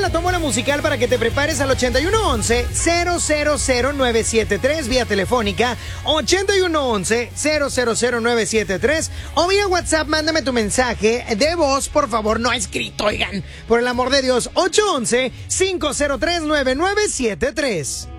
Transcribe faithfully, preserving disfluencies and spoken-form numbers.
la tómbola musical para que te prepares al ochenta y uno once, cero cero cero nueve siete tres vía telefónica, ochenta y uno once, cero cero cero nueve siete tres, o vía WhatsApp, mándame tu mensaje de voz, por favor, no escrito, oigan, por el amor de Dios, ocho once, cinco cero tres, nueve nueve siete tres.